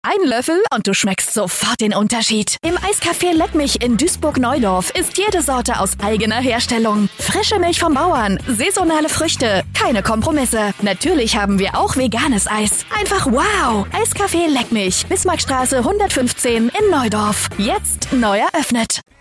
Ein Löffel und du schmeckst sofort den Unterschied. Im Eiscafé Leckmich in Duisburg-Neudorf ist jede Sorte aus eigener Herstellung. Frische Milch vom Bauern, saisonale Früchte, keine Kompromisse. Natürlich haben wir auch veganes Eis. Einfach wow! Eiscafé Leckmich, Bismarckstraße 115 in Neudorf. Jetzt neu eröffnet.